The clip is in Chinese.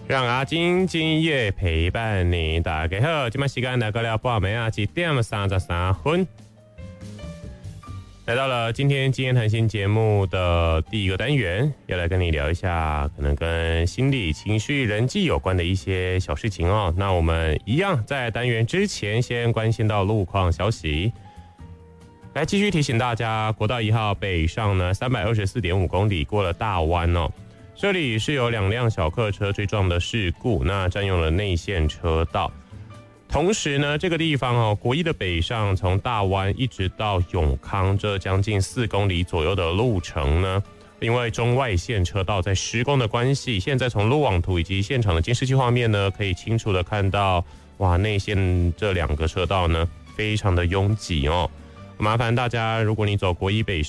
让阿金今夜陪伴你。大家好，今晚时间来到了半暝1点33分，来到了今天经验谈心节目的第一个单元，要来跟你聊一下可能跟心理、情绪、人际有关的一些小事情哦。那我们一样在单元之前先关心到路况消息。来继续提醒大家，国道1号北上呢324.5公里过了大弯哦。这里是有2辆小客车追撞的事故，那占用了内线车道。同时呢，这个地方哦，国一的北上从大湾一直到永康，这将近4公里左右的路程呢，因为中外线车道在施工的关系，现在从路网图以及现场的监视器画面呢，可以清楚的看到，哇，内线这2个车道呢，非常的拥挤哦。麻烦大家，如果你走国一北